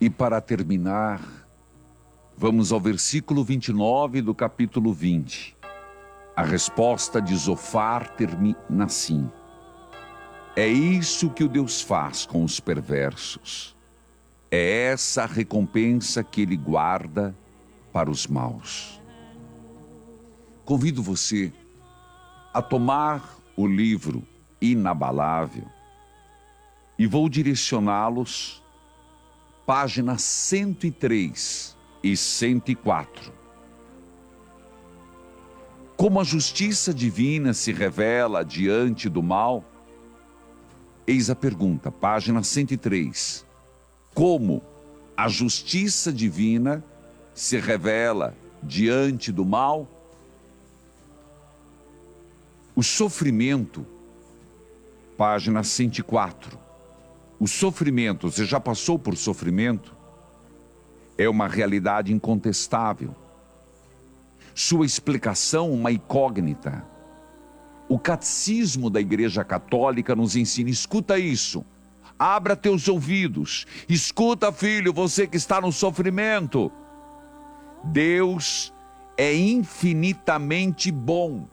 E para terminar, vamos ao versículo 29 do capítulo 20. A resposta de Zofar termina assim: é isso que o Deus faz com os perversos. É essa a recompensa que ele guarda para os maus. Convido você a tomar o livro Inabalável e vou direcioná-los páginas 103 e 104. Como a justiça divina se revela diante do mal? Eis a pergunta, página 103. Como a justiça divina se revela diante do mal? O sofrimento, página 104. O sofrimento, você já passou por sofrimento? É uma realidade incontestável. Sua explicação, uma incógnita. O catecismo da Igreja Católica nos ensina, escuta isso. Abra teus ouvidos. Escuta, filho, você que está no sofrimento. Deus é infinitamente bom.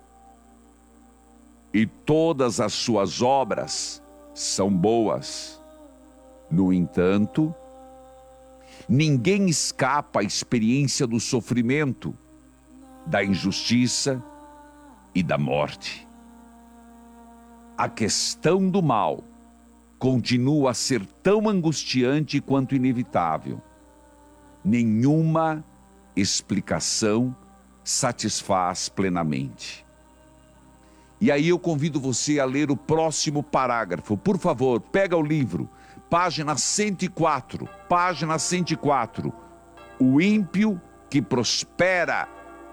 E todas as suas obras são boas. No entanto, ninguém escapa à experiência do sofrimento, da injustiça e da morte. A questão do mal continua a ser tão angustiante quanto inevitável. Nenhuma explicação satisfaz plenamente. E aí eu convido você a ler o próximo parágrafo. Por favor, pega o livro, página 104, página 104. O ímpio que prospera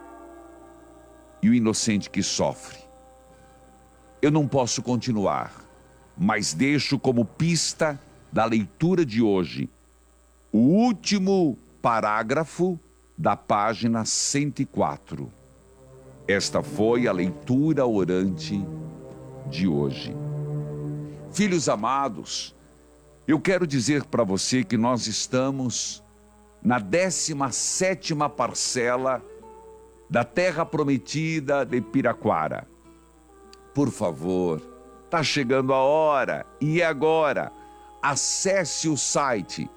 e o inocente que sofre. Eu não posso continuar, mas deixo como pista da leitura de hoje o último parágrafo da página 104. Esta foi a leitura orante de hoje. Filhos amados, eu quero dizer para você que nós estamos na 17ª parcela da Terra Prometida de Piraquara. Por favor, está chegando a hora, e é agora. Acesse o site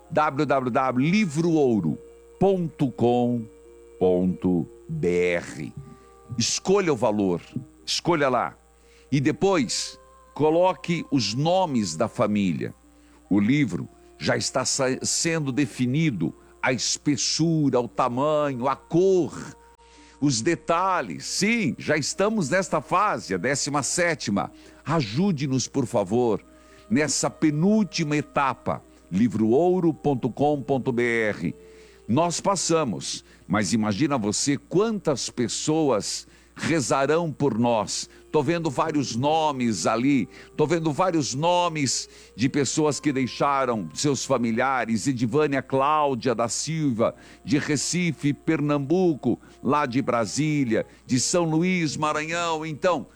www.livroouro.com.br. Escolha o valor, escolha lá. E depois, coloque os nomes da família. O livro já está sendo definido, a espessura, o tamanho, a cor, os detalhes. Sim, já estamos nesta fase, a 17ª. Ajude-nos, por favor, nessa penúltima etapa, livroouro.com.br. Nós passamos, mas imagina você quantas pessoas rezarão por nós. Estou vendo vários nomes ali, estou vendo vários nomes de pessoas que deixaram seus familiares, Edivânia Cláudia da Silva, de Recife, Pernambuco, lá de Brasília, de São Luís, Maranhão. Então,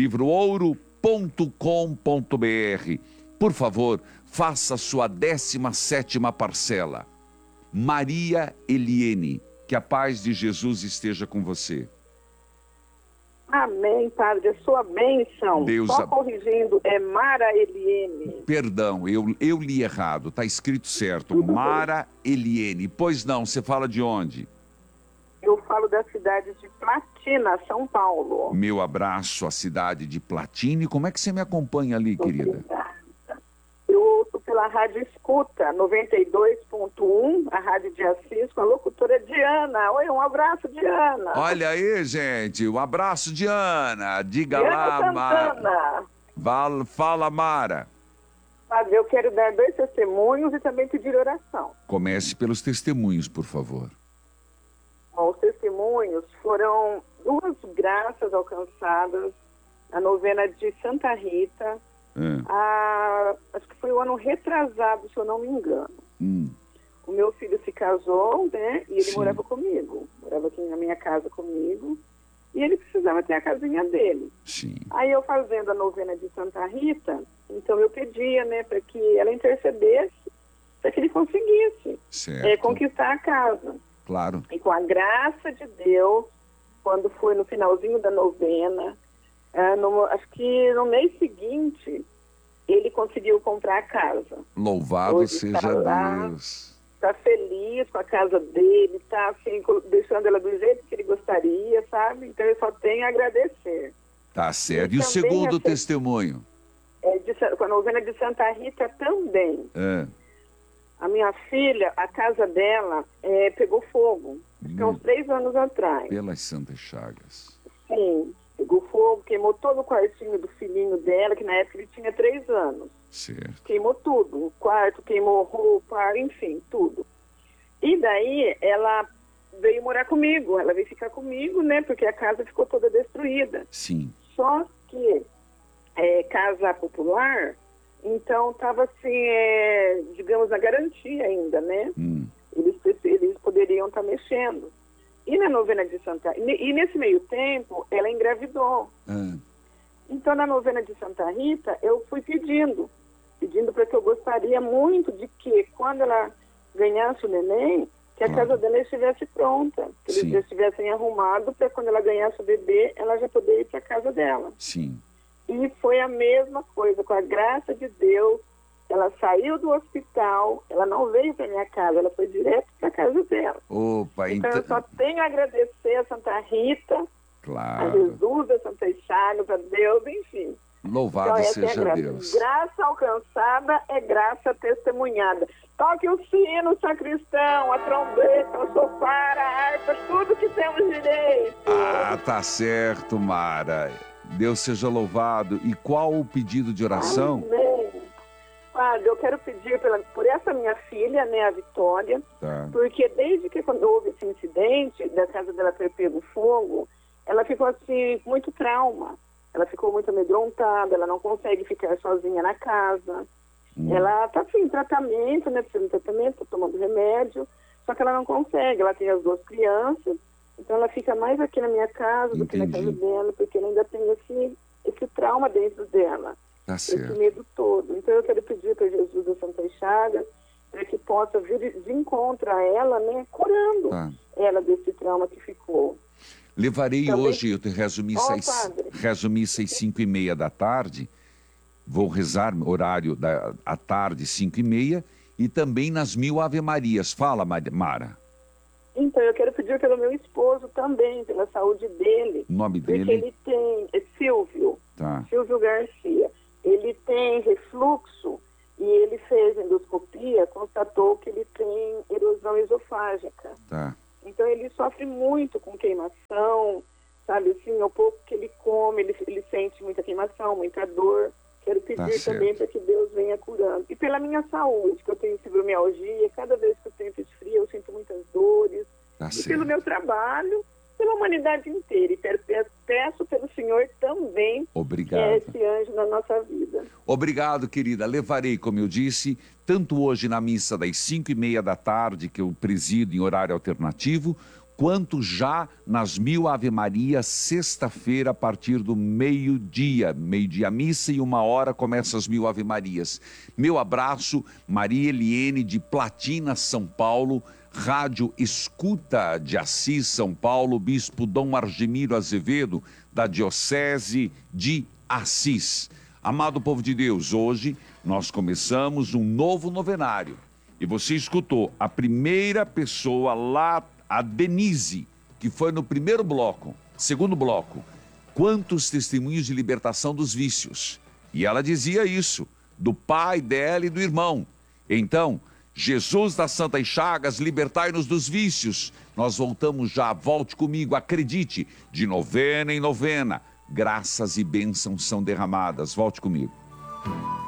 livroouro.com.br. Por favor, faça a sua 17ª parcela. Maria Eliene, que a paz de Jesus esteja com você. Amém, padre, a sua bênção. Deus Só corrigindo, é Mara Eliene. Perdão, eu li errado, está escrito certo, Tudo Mara Eliene. Pois não, você fala de onde? Eu falo da cidade de Platina, São Paulo. Meu abraço à cidade de Platina. E como é que você me acompanha ali, querida? Obrigada. Eu ouço pela Rádio Escuta, 92.1, a Rádio de Assis, com a locutora Diana. Oi, um abraço, Diana. Olha aí, gente, um abraço, Diana. Diga Diana lá, Mara. Santana. Fala, Mara. Padre, eu quero dar 2 testemunhos e também pedir oração. Comece pelos testemunhos, por favor. Bom, os testemunhos foram 2 graças alcançadas na novena de Santa Rita. Acho que foi o ano retrasado, se eu não me engano. O meu filho se casou, né? E ele Sim. morava comigo. Morava aqui na minha casa comigo. E ele precisava ter a casinha dele. Sim. Aí eu fazendo a novena de Santa Rita, então eu pedia, né, para que ela intercedesse para que ele conseguisse conquistar a casa. Claro. E com a graça de Deus, quando foi no finalzinho da novena, acho que no mês seguinte, ele conseguiu comprar a casa. Louvado hoje seja Deus. Está feliz com a casa dele, está assim, deixando ela do jeito que ele gostaria, sabe? Então ele só tem a agradecer. Tá certo. E o segundo testemunho? Com a novena de Santa Rita também. A minha filha, a casa dela pegou fogo, há uns 3 anos atrás. Pelas Santas Chagas. Sim, pegou fogo, queimou todo o quartinho do filhinho dela, que na época ele tinha 3 anos. Certo. Queimou tudo, o quarto, queimou roupa, enfim, tudo. E daí ela veio morar comigo, ela veio ficar comigo, né, porque a casa ficou toda destruída. Sim. Só que casa popular, então estava assim, digamos, na garantia ainda, né? Eles poderiam estar mexendo. E na novena de Santa... E nesse meio tempo, ela engravidou. Então, na novena de Santa Rita, eu fui pedindo para que eu gostaria muito de que, quando ela ganhasse o neném, que a casa dela estivesse pronta, que eles já estivessem arrumados para quando ela ganhasse o bebê, ela já poder ir para a casa dela. Sim. E foi a mesma coisa, com a graça de Deus, ela saiu do hospital, ela não veio para minha casa, ela foi direto para a casa dela. Opa, então eu só tenho a agradecer a Santa Rita, a Jesus, a Santa Chagas, a Deus, enfim. Louvado então, seja Deus. Graça alcançada é graça testemunhada. Toque o sino, sacristão, a trombeta, o sofar, a harpa, tudo que temos direito. Tá certo, Mara. Deus seja louvado. E qual o pedido de oração? Amém. Padre, eu quero pedir por essa minha filha, né, a Vitória, porque desde que quando houve esse incidente da casa dela ter pego fogo, ela ficou assim, com muito trauma. Ela ficou muito amedrontada, ela não consegue ficar sozinha na casa. Ela está assim, em tratamento, né, precisando de tratamento, tá tomando remédio, só que ela não consegue, ela tem as 2 crianças, então ela fica mais aqui na minha casa do que na casa dela, porque ela ainda tem esse trauma dentro dela, esse medo todo. Então eu quero pedir para Jesus da Santa Chagas, para que possa vir encontrar ela, né, curando ela desse trauma que ficou. Levarei também... hoje, eu te resumi às 5h30 da tarde, vou rezar horário à tarde, 5h30, e também nas 1000 Ave-Marias. Fala, Mara. Então, eu quero pedir pelo meu esposo também, pela saúde dele. O nome dele? Porque ele tem, Silvio, Silvio Garcia. Ele tem refluxo e ele fez endoscopia, constatou que ele tem erosão esofágica. Então, ele sofre muito com queimação, sabe, assim, ao pouco que ele come, ele sente muita queimação, muita dor. Quero pedir também para que Deus venha curando. E pela minha saúde, que eu tenho fibromialgia, cada vez que o tempo esfria, eu sinto muitas dores. E pelo meu trabalho, pela humanidade inteira. E peço pelo Senhor também esse anjo na nossa vida. Obrigado, querida. Levarei, como eu disse, tanto hoje na missa das 5h30 da tarde, que eu presido em horário alternativo, quanto já nas 1000 Ave-Marias, sexta-feira, a partir do meio-dia. Meio-dia missa e 1h começa as 1000 Ave-Marias. Meu abraço, Maria Eliene de Platina, São Paulo, Rádio Escuta de Assis, São Paulo, Bispo Dom Argemiro Azevedo, da Diocese de Assis. Amado povo de Deus, hoje nós começamos um novo novenário. E você escutou a primeira pessoa lá, a Denise, que foi no primeiro bloco, segundo bloco, quantos testemunhos de libertação dos vícios. E ela dizia isso, do pai dela e do irmão. Então, Jesus das Santas Chagas, libertai-nos dos vícios. Nós voltamos já, volte comigo, acredite, de novena em novena, graças e bênçãos são derramadas. Volte comigo.